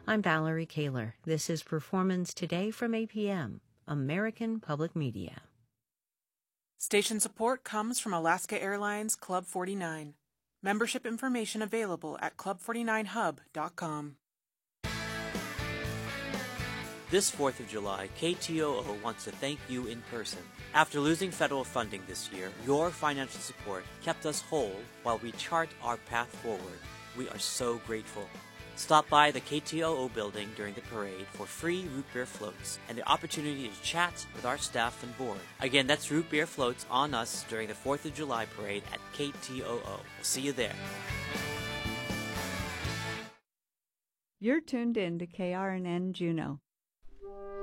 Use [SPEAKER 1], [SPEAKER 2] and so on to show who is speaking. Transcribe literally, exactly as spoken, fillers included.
[SPEAKER 1] I'm Valerie Kaler. This is Performance Today from A P M, American Public Media.
[SPEAKER 2] Station support comes from Alaska Airlines Club forty-nine. Membership information available at club forty-nine hub dot com.
[SPEAKER 3] This fourth of July, K T O O wants to thank you in person. After losing federal funding this year, your financial support kept us whole while we chart our path forward. We are so grateful. Stop by the K T O O building during the parade for free root beer floats and the opportunity to chat with our staff and board. Again, that's root beer floats on us during the fourth of July parade at K T O O. We'll see you there.
[SPEAKER 4] You're tuned in to K R N N Juneau,